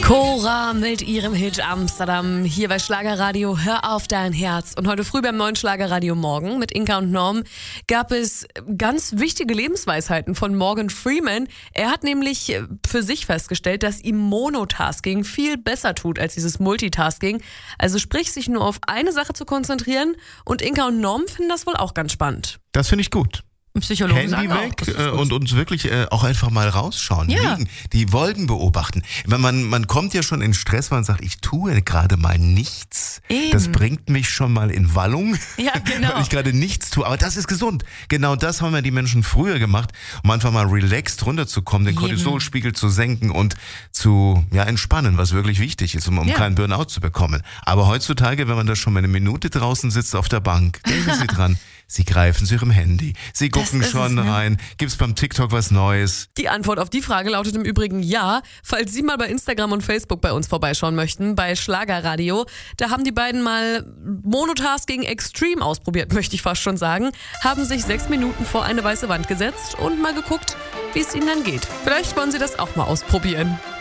Cora mit ihrem Hit Amsterdam hier bei Schlagerradio Hör auf dein Herz. Und heute früh beim neuen Schlagerradio Morgen mit Inka und Norm gab es ganz wichtige Lebensweisheiten von Morgan Freeman. Er hat nämlich für sich festgestellt, dass ihm Monotasking viel besser tut als dieses Multitasking. Also sprich, sich nur auf eine Sache zu konzentrieren. Und Inka und Norm finden das wohl auch ganz spannend. Das finde ich gut. Psychologen Handy sagen weg auch, und uns wirklich auch einfach mal rausschauen, liegen, die Wolken beobachten. Man kommt ja schon in Stress, man sagt, ich tue gerade mal nichts. Eben. Das bringt mich schon mal in Wallung, Ja, genau. weil ich gerade nichts tue. Aber das ist gesund. Genau das haben ja die Menschen früher gemacht, um einfach mal relaxed runterzukommen, den Cortisolspiegel zu senken und zu entspannen, was wirklich wichtig ist, um keinen Burnout zu bekommen. Aber heutzutage, wenn man da schon mal eine Minute draußen sitzt auf der Bank, denken Sie dran, Sie greifen zu Ihrem Handy, Sie gucken schon rein. Gibt's beim TikTok was Neues? Die Antwort auf die Frage lautet im Übrigen ja. Falls Sie mal bei Instagram und Facebook bei uns vorbeischauen möchten, bei Schlagerradio, da haben die beiden mal Monotasking Extreme ausprobiert, möchte ich fast schon sagen, haben sich 6 Minuten vor eine weiße Wand gesetzt und mal geguckt, wie es ihnen dann geht. Vielleicht wollen Sie das auch mal ausprobieren.